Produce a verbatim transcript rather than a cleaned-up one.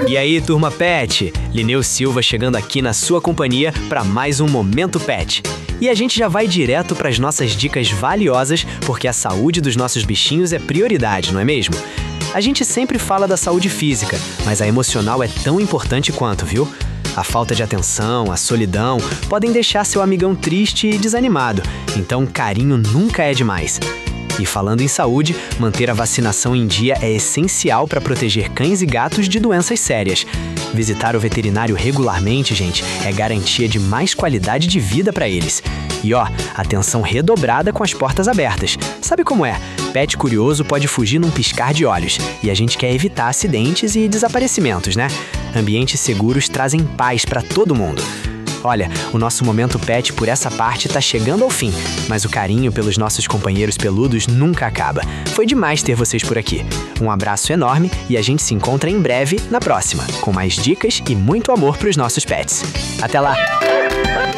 E aí, turma Pet? Lineu Silva chegando aqui na sua companhia para mais um Momento Pet. E a gente já vai direto para as nossas dicas valiosas, porque a saúde dos nossos bichinhos é prioridade, não é mesmo? A gente sempre fala da saúde física, mas a emocional é tão importante quanto, viu? A falta de atenção, a solidão podem deixar seu amigão triste e desanimado, então carinho nunca é demais. E falando em saúde, manter a vacinação em dia é essencial para proteger cães e gatos de doenças sérias. Visitar o veterinário regularmente, gente, é garantia de mais qualidade de vida para eles. E ó, atenção redobrada com as portas abertas. Sabe como é? Pet curioso pode fugir num piscar de olhos. E a gente quer evitar acidentes e desaparecimentos, né? Ambientes seguros trazem paz para todo mundo. Olha, o nosso Momento Pet por essa parte tá chegando ao fim, mas o carinho pelos nossos companheiros peludos nunca acaba. Foi demais ter vocês por aqui. Um abraço enorme e a gente se encontra em breve na próxima, com mais dicas e muito amor pros nossos pets. Até lá!